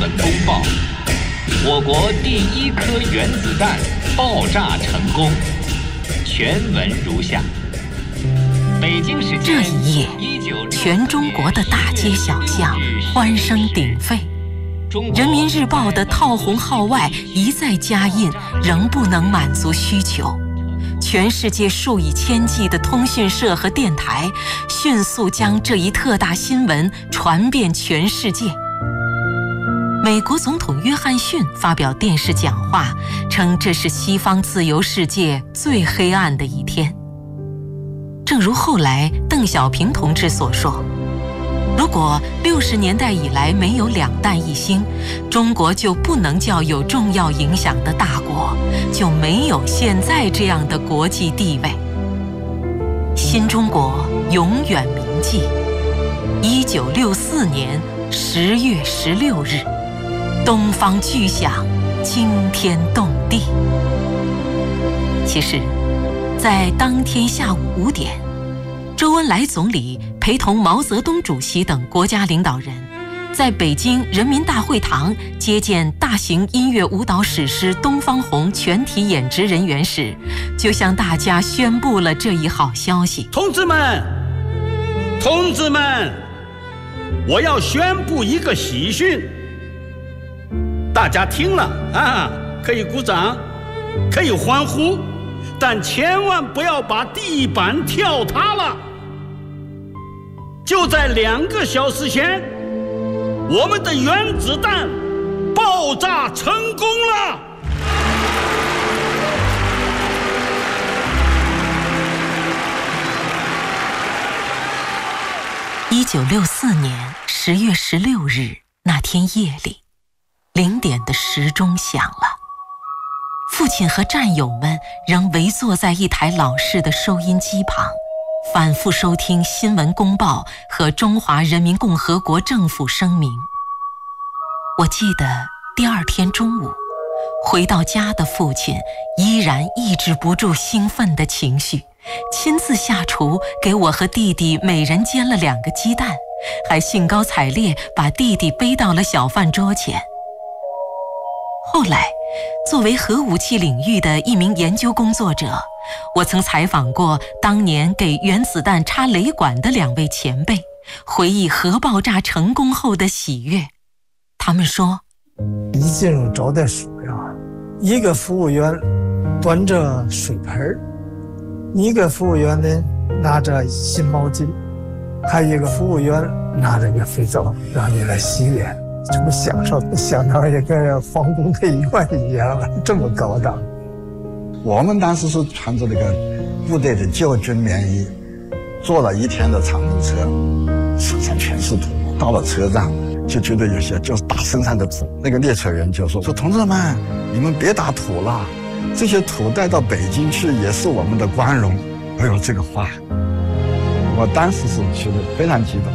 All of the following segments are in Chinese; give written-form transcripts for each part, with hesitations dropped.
闻公报：我国第一颗原子弹爆炸成功。全文如下。北京时间这一夜，全中国的大街小巷欢声鼎沸。人民日报的套红号外一再加印，仍不能满足需求。全世界数以千计的通讯社和电台迅速将这一特大新闻传遍全世界。美国总统约翰逊发表电视讲话，称这是西方自由世界最黑暗的一天。正如后来邓小平同志所说，如果60年代以来没有两弹一星，中国就不能叫有重要影响的大国，就没有现在这样的国际地位。新中国永远铭记1964年10月16日，东方巨响，惊天动地。其实，在当天下午5点，周恩来总理陪同毛泽东主席等国家领导人，在北京人民大会堂接见大型音乐舞蹈史诗《东方红》全体演职人员时，就向大家宣布了这一好消息： 同志们，我要宣布一个喜讯。大家听了啊，可以鼓掌，可以欢呼，但千万不要把地板跳塌了。就在2个小时前，我们的原子弹爆炸成功了。 1964年10月16日那天夜里，0点的时钟响了。父亲和战友们仍围坐在一台老式的收音机旁，反复收听新闻公报和中华人民共和国政府声明。我记得第2天中午，回到家的父亲依然抑制不住兴奋的情绪，亲自下厨给我和弟弟每人煎了2个鸡蛋，还兴高采烈把弟弟背到了小饭桌前。后来，作为核武器领域的一名研究工作者，我曾采访过当年给原子弹插雷管的2位前辈，回忆核爆炸成功后的喜悦。他们说， 一进入招待所呀，一个服务员端着水盆，一个服务员呢拿着新毛巾，还有一个服务员拿着个肥皂让你来洗脸。这么享受，相当于跟皇宫内院一样，这么高档。 我们当时是穿着那个部队的旧军棉衣，坐了1天的长途车，身上全是土。到了车站，就觉得有些就是打身上的土。那个列车员就说同志们，你们别打土了，这些土带到北京去也是我们的光荣。哎呦，这个话，我当时是觉得非常激动。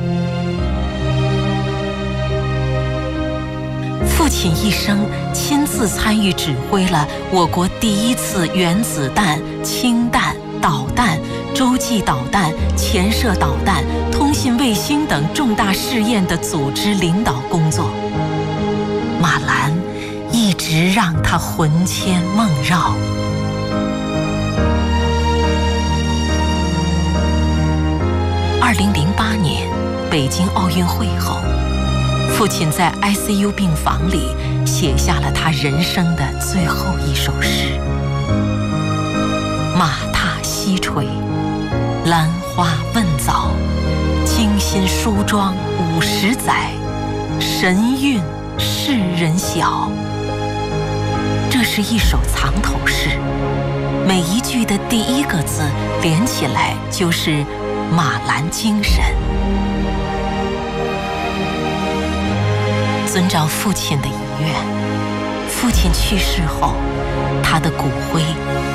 父亲一生亲自参与指挥了我国第1次原子弹、氢弹、导弹、洲际导弹、潜射导弹、通信卫星等重大试验的组织领导工作。马兰一直让他魂牵梦绕。2008年北京奥运会后，父亲在 ICU 病房里写下了他人生的最后一首诗：马踏西垂，兰花问早，精心梳妆50载，神韵世人晓。这是一首藏头诗，每一句的第1个字连起来就是马兰精神。遵照父亲的遗愿，父亲去世后，他的骨灰